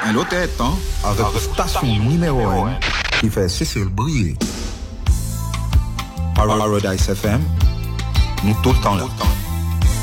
Ben l'autre temps, avec la station numéro 1 qui fait Cécile briller. Paradise FM, nous tout le temps là.